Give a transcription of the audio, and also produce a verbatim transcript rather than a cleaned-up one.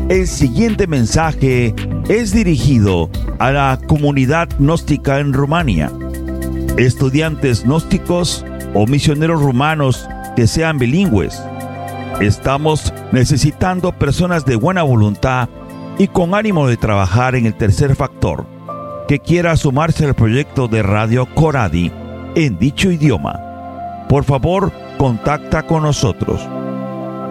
El siguiente mensaje es dirigido a la comunidad gnóstica en Rumania. Estudiantes gnósticos o misioneros rumanos que sean bilingües. Estamos necesitando personas de buena voluntad y con ánimo de trabajar en el tercer factor, que quiera sumarse al proyecto de Radio Coradi en dicho idioma. Por favor, contacta con nosotros.